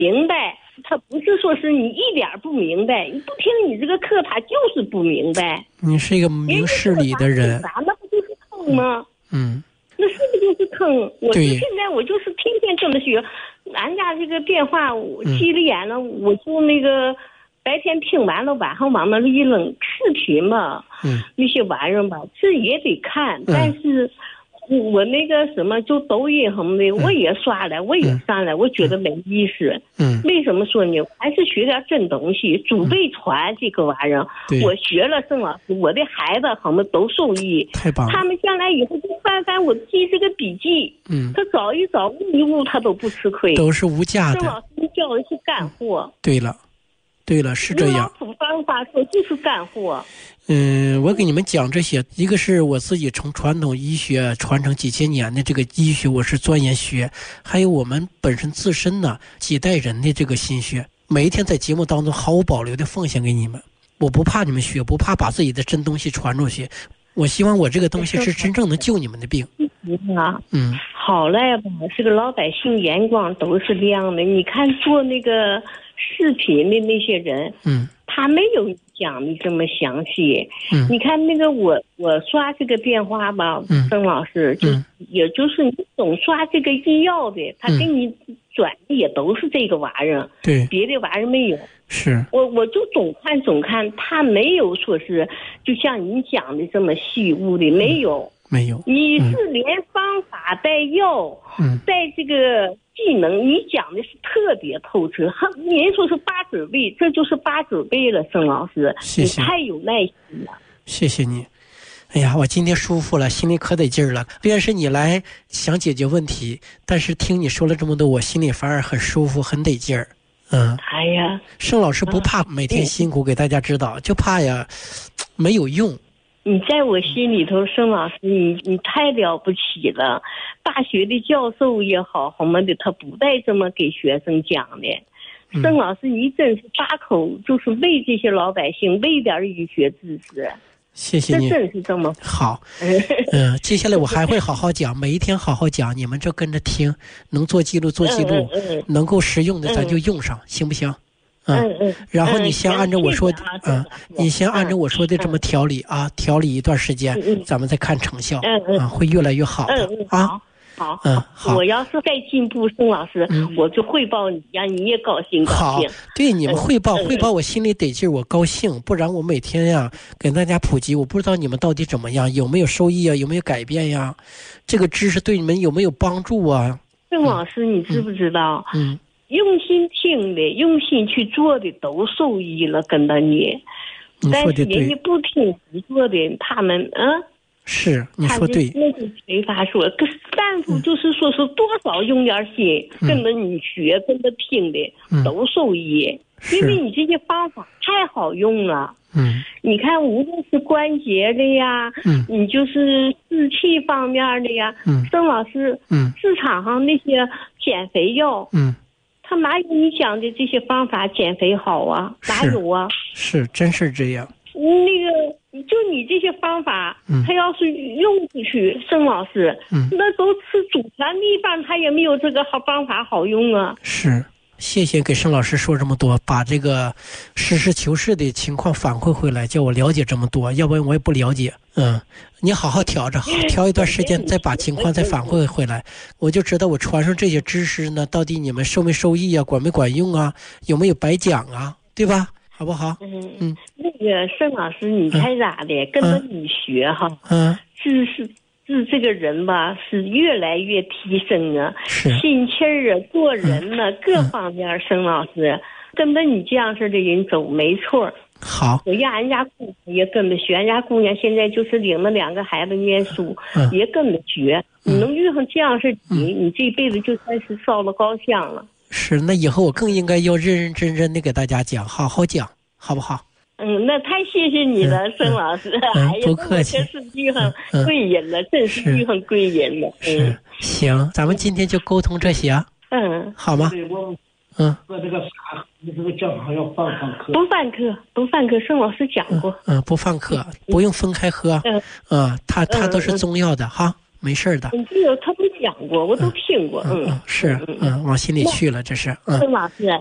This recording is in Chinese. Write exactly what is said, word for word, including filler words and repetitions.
明白，他不是说是你一点不明白，你不听你这个课，他就是不明白。 你是一个明事理的人， 那不就是坑吗？ 嗯， 那是不是就是坑？我就对现在我就是天天这么学，俺家这个电话我急了眼了，嗯、我就那个白天听完了，晚上往那里一扔，视频嘛， 嗯， 那些玩意儿吧，这也得看，嗯、但是。我那个什么，就抖音什么的，嗯、我也刷了，我也上来，嗯、我觉得没意思。 嗯， 为什么说呢？还是学点真东西，祖辈传这个玩意儿。嗯、我学了，郑老师，我的孩子他们都受益。 太棒了！ 他们将来以后就翻翻我记这个笔记， 嗯， 他找一找悟一悟，他都不吃亏， 都是无价的。 郑老师，你教的是干货。 对了，对了，是这样。 老土方法说就是干货。 嗯，我给你们讲这些，一个是我自己从传统医学传承几千年的这个医学，我是钻研学，还有我们本身自身呢几代人的这个心血，每一天在节目当中毫无保留的奉献给你们。我不怕你们学，不怕把自己的真东西传出去，我希望我这个东西是真正能救你们的病。 啊， 嗯， 好赖吧，这个老百姓眼光都是亮的。你看做那个视频的那些人，嗯，他没有讲的这么详细。嗯，你看那个我我刷这个电话吧，嗯，曾老师就、嗯、也就是你总刷这个医药的，他给你转的也都是这个玩意儿，对、嗯，别的玩意儿没有。 是我我就总看总看，他没有说是就像你讲的这么细物的，没有。嗯没有， 你是连方法带药，嗯，带这个技能，你讲的是特别透彻。人说是八九倍，这就是八九倍了，盛老师， 谢谢， 你太有耐心了。 谢谢你。哎呀，我今天舒服了，心里可得劲儿了。虽然是你来想解决问题，但是听你说了这么多，我心里反而很舒服，很得劲儿。嗯， 哎呀， 盛老师不怕每天辛苦给大家指导，嗯、就怕呀没有用。 你在我心里头，盛老师，你你太了不起了。大学的教授也好，什么的，他不带这么给学生讲的。盛老师，你真是八口就是为这些老百姓喂点医学知识。 谢谢你， 这真是这么好。嗯，接下来我还会好好讲，每一天好好讲，你们就跟着听，能做记录做记录，嗯嗯嗯、能够实用的咱就用上，嗯、行不行？嗯嗯，然后你先按照我说的，嗯，你先按照我说的这么调理啊，调理一段时间，咱们再看成效，嗯嗯，啊，会越来越好的啊。 好，嗯，好。我要是再进步，宋老师，我就汇报你，让你也高兴高兴。 好，对你们汇报汇报，我心里得劲，我高兴。不然我每天呀给大家普及，我不知道你们到底怎么样，有没有收益啊，有没有改变呀？这个知识对你们有没有帮助啊？ 宋老师，你知不知道？嗯。用心听的，用心去做的都受益了，跟着你。但是人家不听不做的，他们嗯， 是你说对， 那就没法说。可是但是就是说是多少用点心，嗯、跟着你学，跟着听的、嗯、都受益，因为你这些方法太好用了。嗯，你看，无论是关节的呀，嗯，你就是湿气方面的呀，嗯，郑老师，嗯，市场上那些减肥药，嗯。他哪有你讲的这些方法减肥好啊？哪有啊？ 是，真是这样。 那个，就你这些方法，嗯、他要是用出去，盛老师，嗯、那都吃祖传秘方，他也没有这个好方法好用啊。 是，谢谢给盛老师说这么多，把这个实事求是的情况反馈回来，叫我了解这么多，要不然我也不了解。嗯，你好好调着，好调一段时间，再把情况再反馈回来，我就知道我传授这些知识呢，到底你们受没受益啊，管没管用啊，有没有白讲啊，对吧？好不好？ 嗯嗯，那个盛老师，你猜咋的？嗯、跟着你学哈，嗯，是是是，这个人吧，是越来越提升啊，心气儿啊，做人呢、啊，嗯、各方面，盛老师跟着你这样式的人走，没错。 好， 我让人家姑娘也跟着学，人家姑娘现在就是领了两个孩子念书，嗯、也跟着学。嗯、你能遇上这样式你，嗯、你这辈子就算是烧了高香了。 是，那以后我更应该要认认真真的给大家讲，好好讲，好不好？ 嗯，那太谢谢你了，盛、嗯、老师。 嗯、 哎呀， 不客气， 这是遇上贵人了，嗯、真是遇上贵人了。 是，嗯、行，咱们今天就沟通这些啊。嗯，好吗？嗯， 说这个啥，你这个讲堂要放放课？ 不放课，不放课。盛老师讲过。 嗯，嗯不放课，不用分开喝。嗯，啊，他他都是中药的哈。 没事的。 你这个他都讲过，我都听过，嗯， 嗯，是，嗯，往心里去了，这是，嗯。 郑老师。